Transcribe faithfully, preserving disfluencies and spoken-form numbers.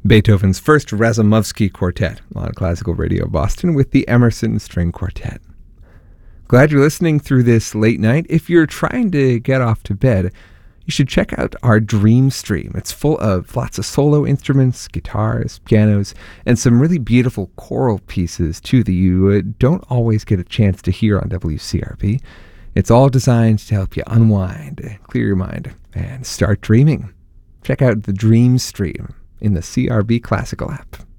Beethoven's first Razumovsky Quartet on Classical Radio Boston with the Emerson String Quartet. Glad you're listening through this late night. If you're trying to get off to bed, you should check out our Dream Stream. It's full of lots of solo instruments, guitars, pianos, and some really beautiful choral pieces, too, that you uh, don't always get a chance to hear on W C R B. It's all designed to help you unwind, clear your mind, and start dreaming. Check out the Dream Stream in the C R B Classical app.